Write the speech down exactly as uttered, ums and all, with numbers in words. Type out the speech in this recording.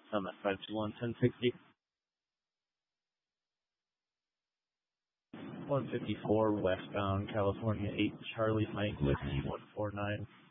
I'm at five two one, ten sixty. one fifty-four, westbound, California eight, Charlie Mike, whiskey one four nine.